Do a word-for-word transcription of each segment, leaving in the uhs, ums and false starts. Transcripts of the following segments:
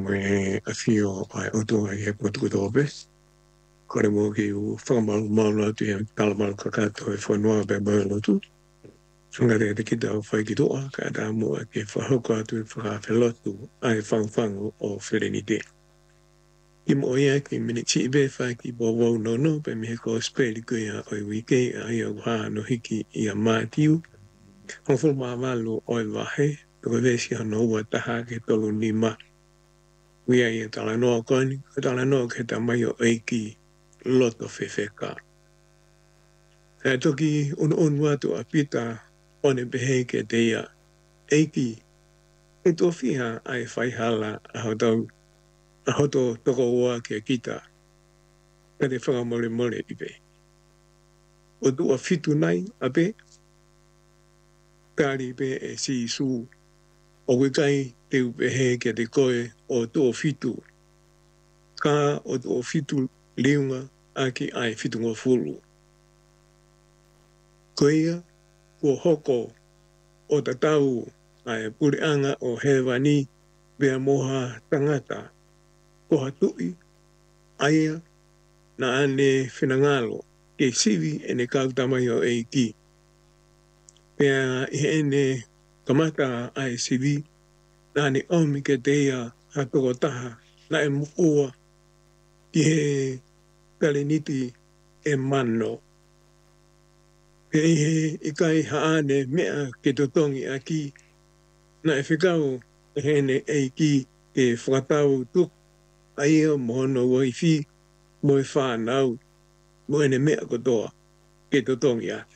me afio ai oto ai potu dobe. Kore mo ki u whakamal mauna tu e talamal kakato e whanua pe mauna tu. Whangare te kita o whai ki toa ka ta mo ke whahoko atu e whakawhelotu ai whangwhangu o wherenite. I mo ia ki mini chi be whai ki bo wau no no pe me ko speli ko ia o i wike ai o wha no hiki i a mātiu. Hongful maa walu o i wahe, tuko vesi hano ua taha ke tolu ni ma. Wia i tala noa koni, ko tala noa ke ta mai o eiki loto whewheka. Kaya toki unu unu watu a pita one behe ke te ia eiki e tō whiha ai whaihala a hotau a hoto toko ua ke kita ka te whakamole mole i pe. O tua fitu nai a pe tari pe e si su o wikai te upehe ke te koe o tō fitu ka o tō fitu liunga aki ai fitu ngā fulu. Ko ia, ko hoko o tatau ai pureanga o hewani bea moha tangata ko hatui aia na ane whinangalo ke sivi ene kautamai o eiki. Pea i ene kamata ai sivi na ane omi ke te ia hatoko taha na e mukua ki he kaleniti e mano. Pe he i kai haane mea ke totongi aki na e whikau e hene eiki ke whakatau tuk a ia mohono waifi mo e whanau mo ene mea kotoa ke totongi ake.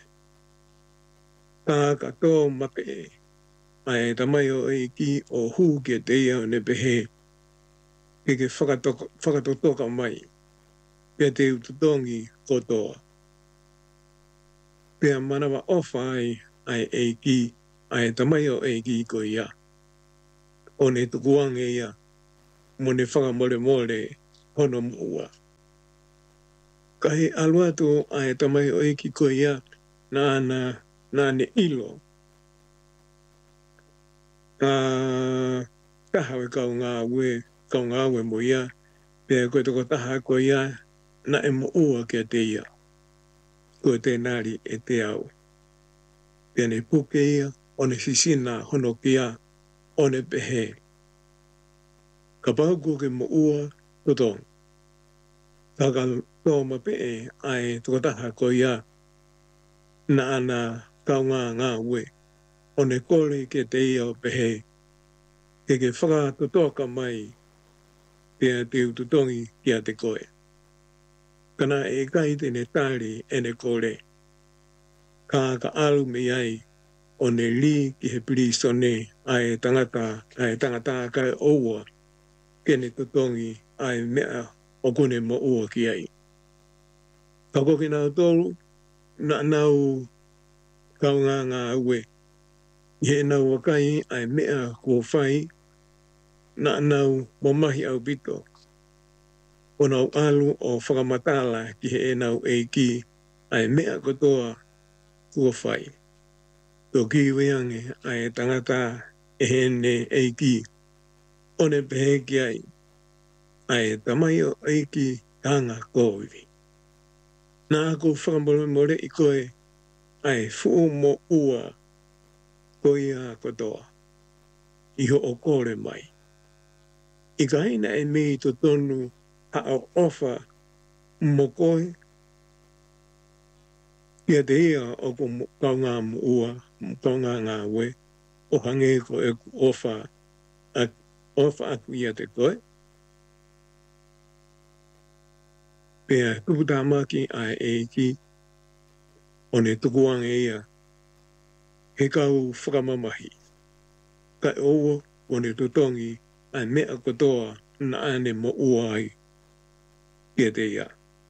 Tā katoa make e ai tamai o eiki o hu ke te ia ne pehe ke ke whakatotoka mai pe te ututongi kotoa. Pea manawa ofa ai ai eiki ai tamai o eiki ko ia. O ne tukuange ia mo ne whakamole mole hono mua. Kahi aluatu ai tamai o eiki ko ia na ana na ne ilo. Ka tahawe kau ngā ue, kau ngā ue mo ia, pea koe toko taha ko ia na e mo ua ke te ia. Ko te nari e te au. Pea ne puke ia, o ne sisina hono kia, o ne pehe. Ka pau ko ke mo ua, totong. Taka tō ma pe ai toko taha ko ia, na ana kau ngā ngā ue. O ne kore ke te ia o pehe. Ke ke whakatotoka mai, pea te ututongi kia te koe. Kana e kai tene tari e ne kore. Ka ka alu me ai o ne li ki he pirisone ai tangata, ai tangata kai oua ke ne tutongi ai mea o kone mo ua ki ai. Ka koke nau tolu, na nau kau ngā ngā ue. I he nau wakai ai mea kua whai, na nau mamahi au pito. O nau alu o whakamatala ki he e nau eiki ai mea kotoa kua whai. Tō ki weange ai tangata e hene eiki o ne pehe ki ai. Ai tamai o eiki hanga kōwiwi. Nā ako whakamole more i koe ai fu mo ua ko ia kotoa. Iho o kore mai. I ka haina e mei to tonu ha o ofa mo koe. Ia te ia o ko kau ngā mo ua, kau ngā ngā we, o hange ko e ofa, a, ofa aku ia te koe. Pea tuputa maki ai eiki, o ne tukuange ia, he kau whakamamahi. Ka oua o ne tutongi ai mea kotoa na ane mo ua ai. Kia te ia.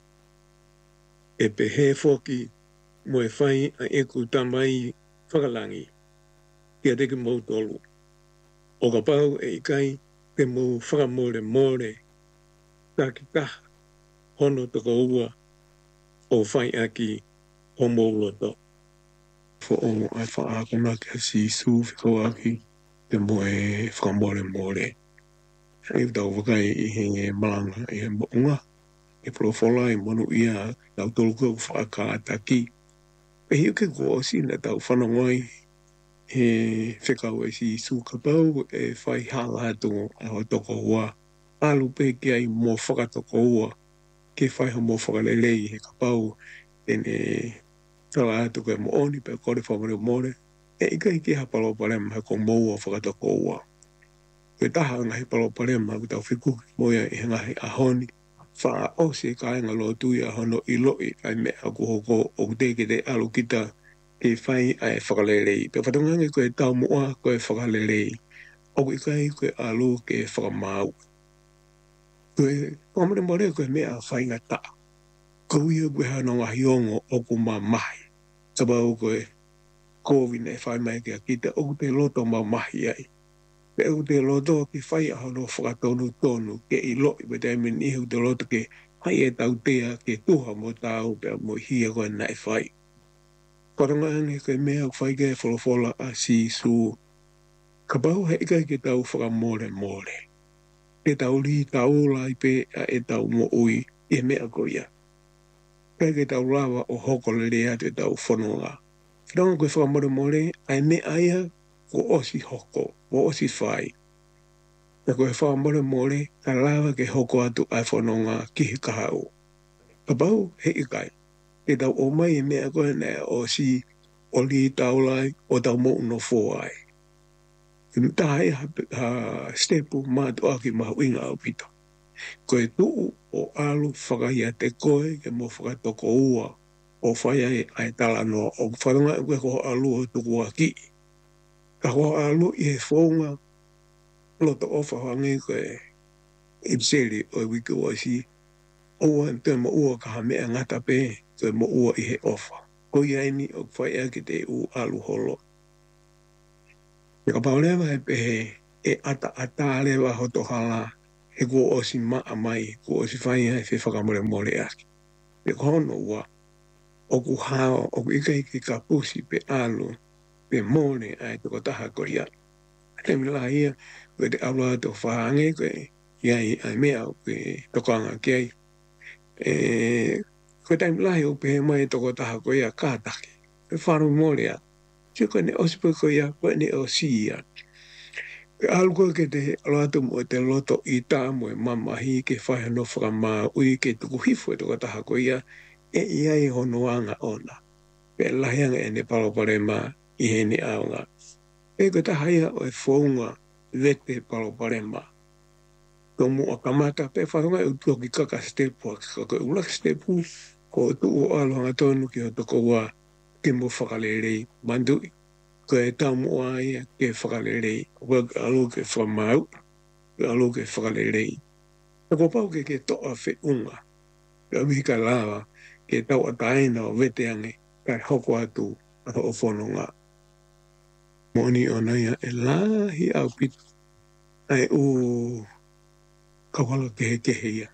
E pehe foki mo e whai a eku tamai whakalangi. Kia te ke mau tolu. O ka pau e ikai te mau whakamore more. Taki taha hono toko ua o whai aki o mauloto. Fo o ai whaakona kia si su whiko aki te mo e whakamore more. I tau wakai I he malanga I he mounga. E profola I monu ia tau toluka u whakataki. E hiu ke ko osi na tau whanangoi he whekau e si sūkapau e whai hala hatu a ho toko ua. Alu pe ki ai mō whakatoko ua ke whai ho mō whakalelei he kapau tene tala hatu ke mo oni pe kore whamare more. E ika i ki hapalo parema he ko mō ua whakatoko ua. Koe taha ngahi palo parema ku tau whiku moia I ngahi ahoni. Wha o se kāinga lo tui a hono I loi ai me a kuhoko o kuteke te alu kita ke whai ai whakalelei. Pe whatungangi koe tau mua koe whakalelei. O i kai koe alu ke whakamau. Koe whamare more koe mea whai ngata. Koe ia koe hana ngahi ongo o ku ma mahi. Sabau koe COVID ne whai mai kia kita o te loto ma mahi ai. Pe o te loto ki whai a hono whakatonu tonu ke I loi pe te min ihu te loto ke hai e tau tea ke tuha mo tau pe mo hia koe nai whai. Parangangi koe mea whai ke wholofola a si su. Ka pau he ika ke tau whakamore more. E tau li tau lai pe a e tau mo ui e mea koia. Kai ke tau lawa o hoko le rea te tau whanonga. Whironga koe whakamore more ai me aia ko osi hoko, ko osi whai. Na koe whakamore more ka lawa ke hoko atu ai whanonga ki he kahau. Ka pau he ikai. Ke tau o mai e mea koe nea o si o li tau lai o tau mo uno fo ai. Tahai ha stepu mātu aki mahu inga au pito. Koe tuu o alu whakahia te koe ke mo whakatoko ua o whai ai ai tala noa o whanonga koe ko alu o tuku aki. Ka ko alu I he whaunga loto ofa hangi koe ipseri o wiki o si ua te mo ua ka hamea ngata pe koe mo ua I he ofa. Koe aini o whai aki te u alu holo. Ka paulewa e pehe e ata ata lewa hoto hala e ko osi maa mai, ko osi whai ai whi whakamore more aki. Pe kono ua, o ku hao, o ku ika iki ka pusi pe alu, pe more ai tuko taha koria. Te mila ia, koe te aula to whaange, koe iai ai mea, koe tokanga kiai. E, koe te mila ia upehe mai toko taha koria kātaki. Pe wharu more aki. Tio koe ne osi pe koia, koe ne osi ia. Alu koe ke te aloatu mo te loto I tā mo e mamahi ke whaia no whakamā ui ke tuku hifo e tuka taha koia e iai hono anga ona. Pe lahianga e ne palopare mā I he ni aonga. E koe taha ia o e whaunga vete palopare mā. Ko mo a kamata pe whaunga e utua ki kaka stepu a ki kaka ulak stepu ko tu o aloanga tonu ki o toko wa ke mo whakalerei mandui. Ko e tau mo ai ke whakalerei, ko alo ke whamau, ke alo ke whakalerei. E ko pau ke ke toa whi unga, ke awi ka lawa, ke tau ataina o veteange, kai hoko atu ato o whanonga. Moni o naia e lahi au pitu, ai o kawala kehe kehe ia,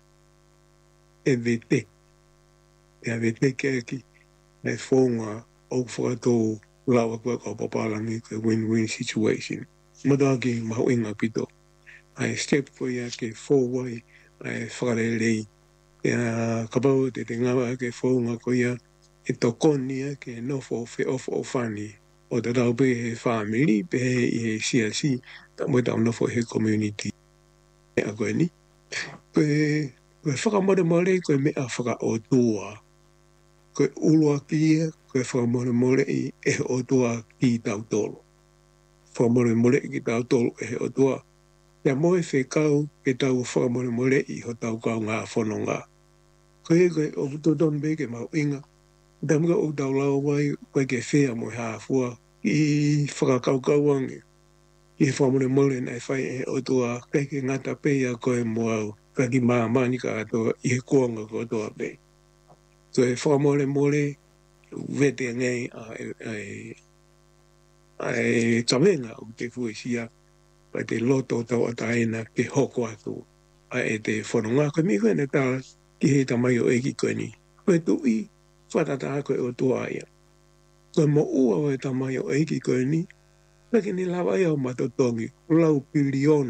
e vete, e a vete ke aki, ai whaunga au whakatou, lawa kua kau papalangi ke win-win situation. Madaki mahu inga pito. Ai step ko ia ke fōwai, ai whakarelei. Ia kapau te te ngawa ke fōunga ko ia e tokoni ia ke nofo fe ofo o whani. O te tau pe he family, pe he I he C L C, ta mo tau nofo he community. E a koe ni. Koe, koe whakamare mare koe mea whaka o tua. Koe ulua kia, koe whakamore more I e he o tua ki tau tolo. Whakamore more ki tau tolo e he o tua. Ia moe whekau ke tau whakamore more I ho tau kau ngā whanonga. Koe koe o kutodon be ke mau inga. Tamuka o tau lau wai koe ke whea mo hāfua I whakakau kauangi. I he whakamore more nei whai e he o tua kei ke ngata peia koe mo au. Kaki maa manika atoa I he kuanga ko toa pe. Koe whakamore more vete ngai ai ai tamenga o te fuesia pa te loto tau ataina ke hoko atu a e te whanonga koe mi koe ne tā ki he tamai o eki koe ni koe tui whatata koe o tua ia koe mo ua o e tamai o eki koe ni peke ni lawa ia o matotongi lau piliona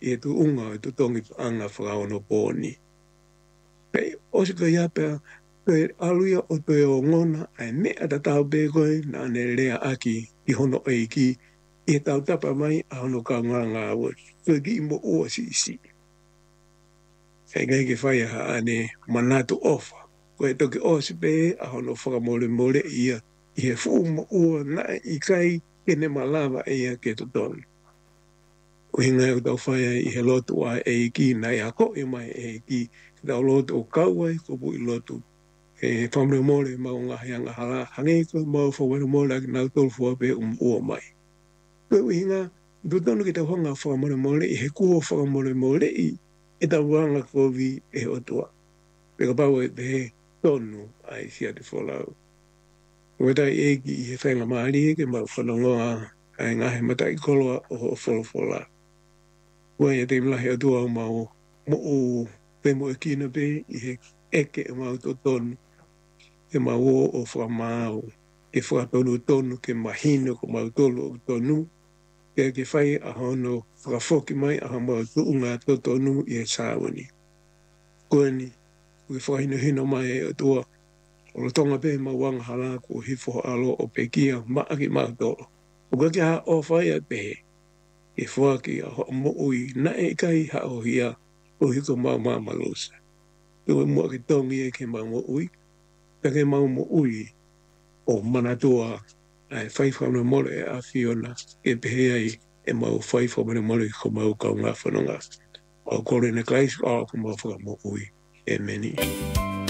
e tu unga e tu tongi anga whakaono pōni. Pei, osi ka ia pia, pe aluia o te o ngona, ai mea ta tau pē koe, na ane rea aki i hono eiki, i tau tapa mai a hono ka ngā ngā ua, koe ki i mo ua si si. Kei ngai ke whai ha ane manatu ofa, koe toki osi pē a hono whakamore more ia, i he fu mo ua na i kai kene malawa ia ke tu tonu. O hinga e tau whai i he lotu a eiki, na i hako i mai eiki, tau lotu o kauai, ko pu i lotu. E whamre more mau ngahi anga hala, hange ko mau whawere more aki nau tolu whape um ua mai. Koe ui hinga, tu tonu ki tau honga whakamore more, i he kua whakamore more i, e tau wanga kovi e otua. Peka pau e te he tonu ai sia te wholau. Koe tai eiki i he whainga maari e ke mau whanongoa ai ngahe matai koloa o ho whola whola. Koe e te mlahi atua o mau mo o pe mo e kina pe i he eke e mau to tonu. Ke mau o o whamau, ke whakatonu tonu ke mahino ko mau tolu o tonu. Ke ke whai a hono whakafoki mai a mau tuunga to tonu i e sāwani. Koe ni, koe whakahino hino mai e atua, o lo tonga pe mau wanga hala ko hifo alo o pekia maa ki mau tolo. O ka kia ha o whai a pe, e whaki a ho mo ui na e kai ha o hia o hiko mau maa malosa. Koe mua ki tongi e ke mau mo ui, ka ke mau mo ui o manatua ai whaiwhamna mole e a Fiona e pehea i e mau whaiwhamna mole ko mau kaunga whanonga. O kore na kais o ko mau whaka mo ui e meni.